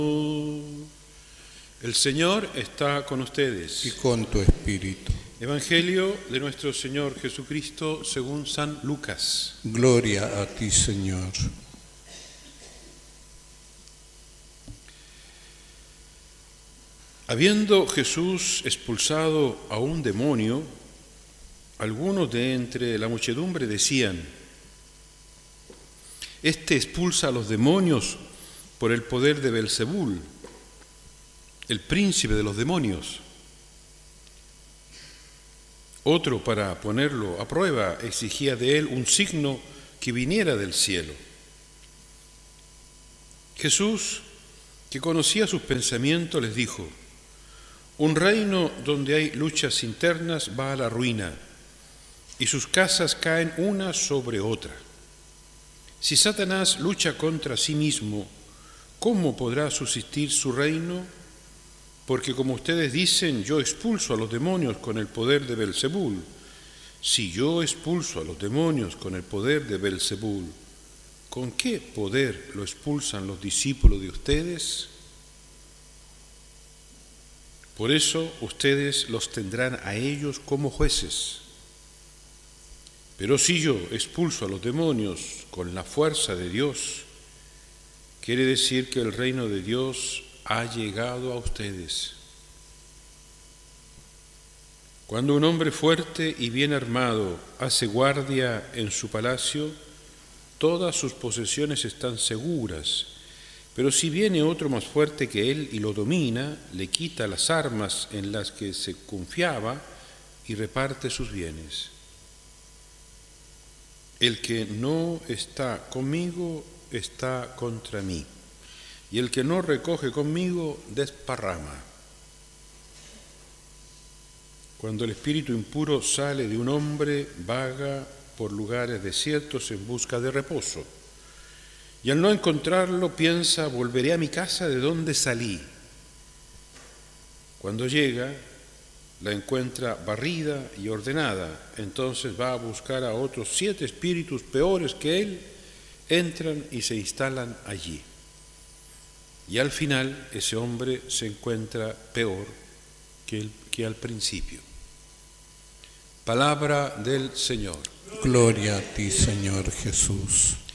El Señor está con ustedes. Y con tu espíritu. Evangelio de nuestro Señor Jesucristo según San Lucas. Gloria a ti, Señor. Habiendo Jesús expulsado a un demonio, algunos de entre la muchedumbre decían: Este expulsa a los demonios por el poder de Belzebul, el príncipe de los demonios. Otro, para ponerlo a prueba, exigía de él un signo que viniera del cielo. Jesús, que conocía sus pensamientos, les dijo: Un reino donde hay luchas internas va a la ruina, y sus casas caen una sobre otra. Si Satanás lucha contra sí mismo, ¿cómo podrá subsistir su reino? Porque como ustedes dicen, yo expulso a los demonios con el poder de Belzebul. Si yo expulso a los demonios con el poder de Belzebul, ¿con qué poder lo expulsan los discípulos de ustedes? Por eso ustedes los tendrán a ellos como jueces. Pero si yo expulso a los demonios con la fuerza de Dios, quiere decir que el reino de Dios ha llegado a ustedes. Cuando un hombre fuerte y bien armado hace guardia en su palacio, todas sus posesiones están seguras. Pero si viene otro más fuerte que él y lo domina, le quita las armas en las que se confiaba y reparte sus bienes. El que no está conmigo está contra mí, y el que no recoge conmigo desparrama. Cuando el espíritu impuro sale de un hombre, vaga por lugares desiertos en busca de reposo, y al no encontrarlo piensa: volveré a mi casa de donde salí. Cuando llega, la encuentra barrida y ordenada. Entonces va a buscar a otros 7 espíritus peores que él, entran y se instalan allí. Y al final ese hombre se encuentra peor que al principio. Palabra del Señor. Gloria a ti, Señor Jesús.